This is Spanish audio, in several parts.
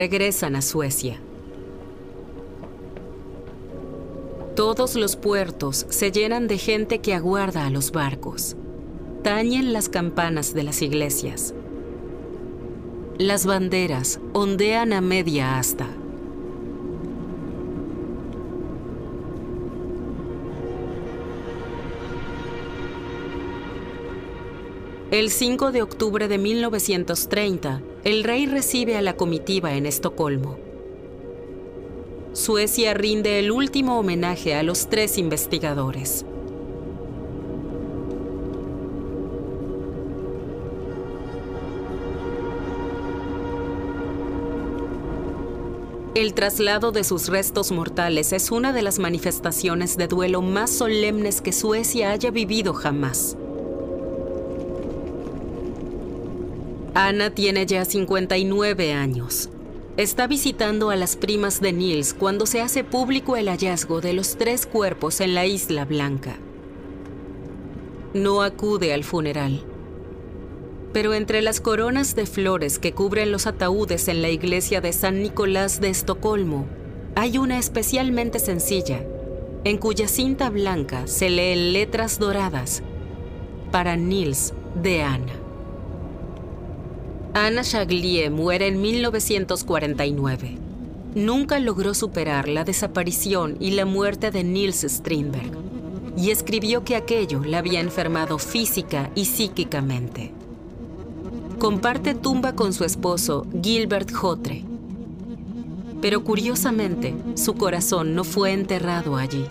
Regresan a Suecia. Todos los puertos se llenan de gente que aguarda a los barcos. Tañen las campanas de las iglesias. Las banderas ondean a media asta. El 5 de octubre de 1930, el rey recibe a la comitiva en Estocolmo. Suecia rinde el último homenaje a los 3 investigadores. El traslado de sus restos mortales es una de las manifestaciones de duelo más solemnes que Suecia haya vivido jamás. Anna tiene ya 59 años. Está visitando a las primas de Nils cuando se hace público el hallazgo de los 3 cuerpos en la Isla Blanca. No acude al funeral. Pero entre las coronas de flores que cubren los ataúdes en la iglesia de San Nicolás de Estocolmo, hay una especialmente sencilla, en cuya cinta blanca se leen letras doradas: para Nils de Anna. Anna Chaglie muere en 1949. Nunca logró superar la desaparición y la muerte de Nils Strindberg, y escribió que aquello la había enfermado física y psíquicamente. Comparte tumba con su esposo, Gilbert Hotre. Pero curiosamente, su corazón no fue enterrado allí.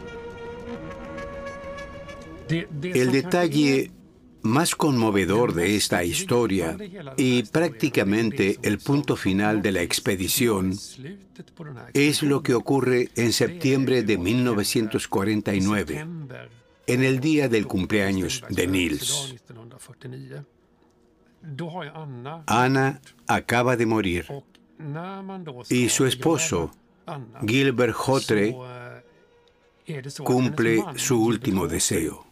El detalle más conmovedor de esta historia, y prácticamente el punto final de la expedición, es lo que ocurre en septiembre de 1949, en el día del cumpleaños de Nils. Anna acaba de morir y su esposo, Gilbert Hotre, cumple su último deseo.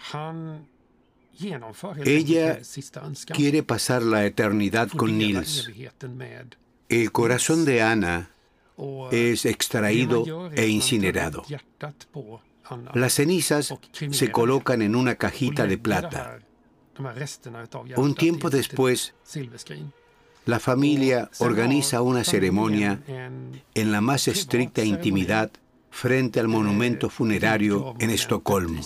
Ella quiere pasar la eternidad con Nils. El corazón de Anna es extraído e incinerado. Las cenizas se colocan en una cajita de plata. Un tiempo después, la familia organiza una ceremonia en la más estricta intimidad frente al monumento funerario en Estocolmo.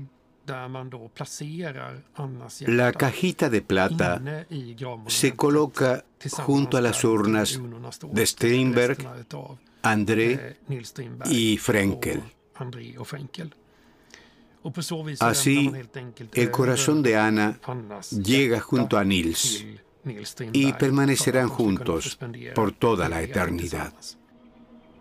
La cajita de plata se coloca junto a las urnas de Strindberg, André y Frenkel. Así, el corazón de Anna llega junto a Nils y permanecerán juntos por toda la eternidad.